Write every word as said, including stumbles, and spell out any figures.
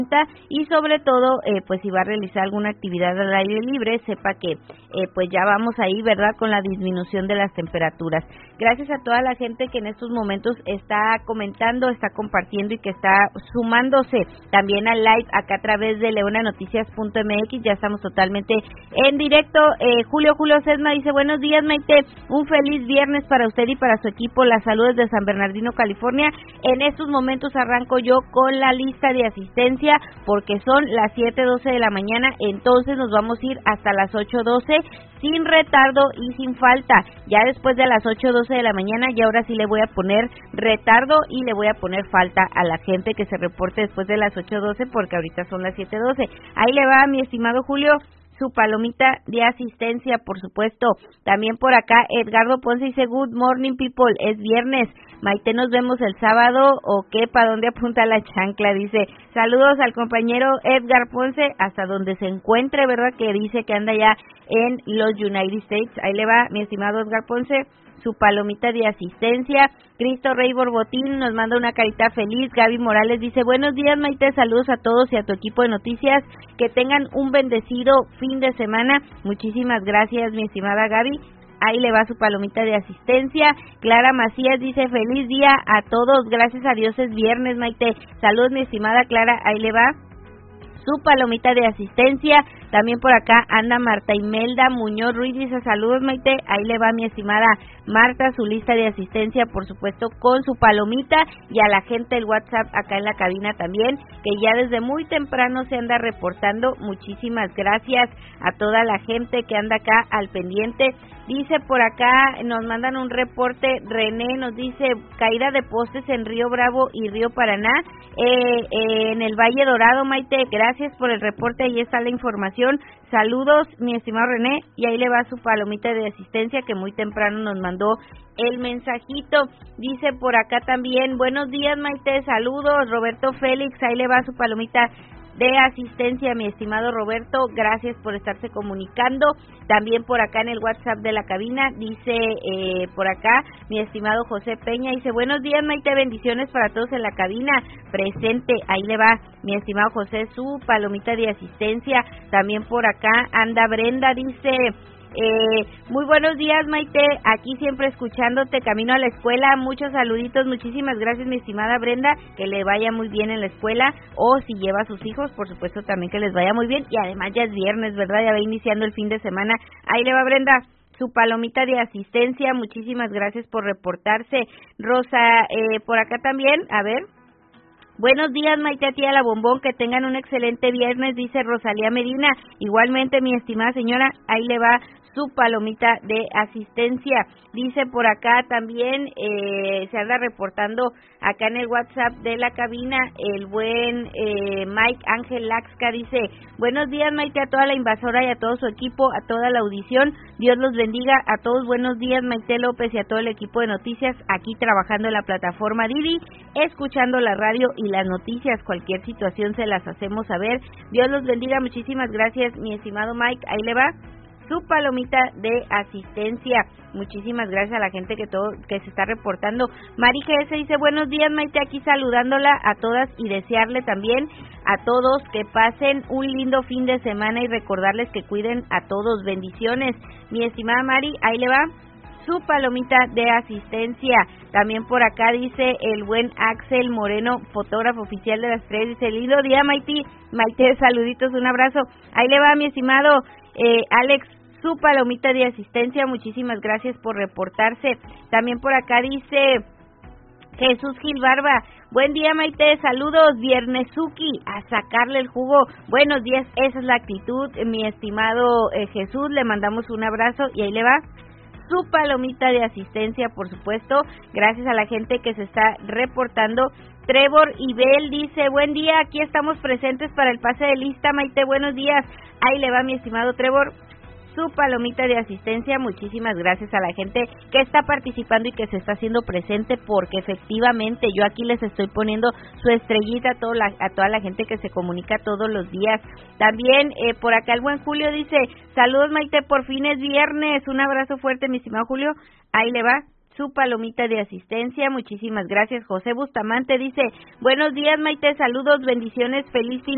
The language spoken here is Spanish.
y sobre todo, eh, pues si va a realizar alguna actividad al aire libre, sepa que eh, pues ya vamos ahí, ¿verdad?, con la disminución de las temperaturas. Gracias a toda la gente que en estos momentos está comentando, está compartiendo y que está sumándose también al live acá a través de leona noticias punto m x. Ya estamos totalmente en directo. eh, Julio Julio Sesma dice: buenos días, Maite, un feliz viernes para usted y para su equipo. Las saludos de San Bernardino, California. En estos momentos arranco yo con la lista de asistencia porque son las siete doce de la mañana, entonces nos vamos a ir hasta las ocho doce sin retardo y sin falta. Ya después de las ocho doce de la mañana, y ahora sí le voy a poner retardo y le voy a poner falta a la gente que se reporte después de las ocho doce, porque ahorita son las siete doce. Ahí le va, mi estimado Julio, su palomita de asistencia, por supuesto. También por acá Edgardo Ponce dice: good morning, people, es viernes. Maite, nos vemos el sábado, ¿o qué? ¿Para dónde apunta la chancla? Dice: saludos al compañero Edgar Ponce, hasta donde se encuentre, ¿verdad?, que dice que anda ya en los United States. Ahí le va, mi estimado Edgar Ponce, su palomita de asistencia. Cristo Rey Borbotín nos manda una carita feliz. Gaby Morales dice: buenos días, Maite, saludos a todos y a tu equipo de noticias, que tengan un bendecido fin de semana. Muchísimas gracias, mi estimada Gaby. Ahí le va su palomita de asistencia. Clara Macías dice: feliz día a todos, gracias a Dios es viernes, Maite. Saludos, mi estimada Clara, ahí le va su palomita de asistencia. También por acá anda Marta Imelda Muñoz Ruiz, dice: saludos, Maite. Ahí le va mi estimada Marta su lista de asistencia, por supuesto, con su palomita, y a la gente del WhatsApp acá en la cabina también, que ya desde muy temprano se anda reportando. Muchísimas gracias a toda la gente que anda acá al pendiente. Dice por acá, nos mandan un reporte, René nos dice: caída de postes en Río Bravo y Río Paraná, eh, eh, en el Valle Dorado, Maite. Gracias por el reporte, ahí está la información. Saludos, mi estimado René, y ahí le va su palomita de asistencia, que muy temprano nos mandó el mensajito. Dice por acá también: buenos días, Maite, saludos. Roberto Félix, ahí le va su palomita de asistencia, mi estimado Roberto, gracias por estarse comunicando. También por acá en el WhatsApp de la cabina dice, eh, por acá mi estimado José Peña, dice: buenos días, Maite, bendiciones para todos en la cabina, presente. Ahí le va mi estimado José su palomita de asistencia. También por acá anda Brenda, dice: Eh, muy buenos días, Maite, aquí siempre escuchándote camino a la escuela. Muchos saluditos, muchísimas gracias, mi estimada Brenda, que le vaya muy bien en la escuela, o si lleva a sus hijos, por supuesto también que les vaya muy bien, y además ya es viernes, ¿verdad?, ya va iniciando el fin de semana. Ahí le va, Brenda, su palomita de asistencia. Muchísimas gracias por reportarse. Rosa, eh, por acá también, a ver. Buenos días, Maite, tía la bombón, que tengan un excelente viernes, dice Rosalía Medina. Igualmente, mi estimada señora, ahí le va su palomita de asistencia. Dice por acá también, eh, se anda reportando acá en el WhatsApp de la cabina, el buen eh, Mike Ángel Laxca, dice: buenos días, Maite, a toda la invasora y a todo su equipo, a toda la audición, Dios los bendiga a todos. Buenos días, Maite López, y a todo el equipo de noticias, aquí trabajando en la plataforma Didi, escuchando la radio y las noticias, cualquier situación se las hacemos saber. Dios los bendiga, muchísimas gracias, mi estimado Mike. Ahí le va su palomita de asistencia. Muchísimas gracias a la gente que todo que se está reportando. Mari G S dice: buenos días, Maite, aquí saludándola a todas y desearle también a todos que pasen un lindo fin de semana y recordarles que cuiden a todos. Bendiciones, mi estimada Mari. Ahí le va su palomita de asistencia. También por acá dice el buen Axel Moreno, fotógrafo oficial de las tres, dice: lindo día, Maite. Maite, saluditos, un abrazo. Ahí le va, mi estimado eh, Alex, su palomita de asistencia. Muchísimas gracias por reportarse. También por acá dice Jesús Gil Barba: buen día, Maite, saludos, viernesuki, a sacarle el jugo. Buenos días, esa es la actitud, mi estimado eh, Jesús, le mandamos un abrazo, y ahí le va su palomita de asistencia, por supuesto. Gracias a la gente que se está reportando. Trevor Ibel dice: buen día, aquí estamos presentes para el pase de lista, Maite, buenos días. Ahí le va, mi estimado Trevor, su palomita de asistencia. Muchísimas gracias a la gente que está participando y que se está haciendo presente, porque efectivamente yo aquí les estoy poniendo su estrellita a, toda la, a toda la gente que se comunica todos los días. También eh, por acá el buen Julio dice: saludos, Maite, por fin es viernes. Un abrazo fuerte, mi estimado Julio. Ahí le va su palomita de asistencia. Muchísimas gracias. José Bustamante dice: buenos días, Maite, saludos, bendiciones, feliz fin